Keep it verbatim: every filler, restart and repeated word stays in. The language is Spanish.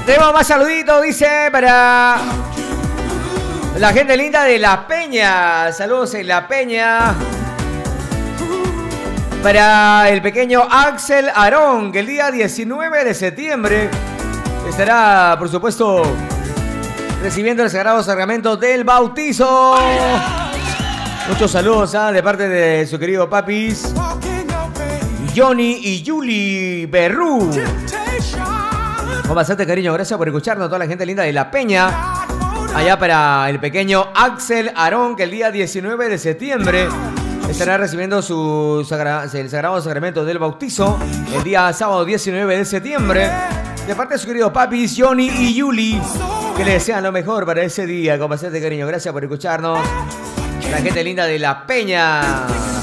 Tenemos más saluditos, dice, para la gente linda de La Peña. Saludos en La Peña. Para el pequeño Axel Aarón, que el día diecinueve de septiembre estará, por supuesto, recibiendo el Sagrado Sacramento del Bautizo. Muchos saludos ¿eh? de parte de su querido papis Johnny y Julie Berrú. Con bastante cariño, gracias por escucharnos, toda la gente linda de La Peña. Allá para el pequeño Axel Aarón, que el día diecinueve de septiembre estará recibiendo su sagra, el Sagrado Sacramento del Bautizo. El día sábado diecinueve de septiembre. De parte de su querido papis Johnny y Julie, que le desean lo mejor para ese día. Con bastante cariño, gracias por escucharnos. La gente linda de La Peña.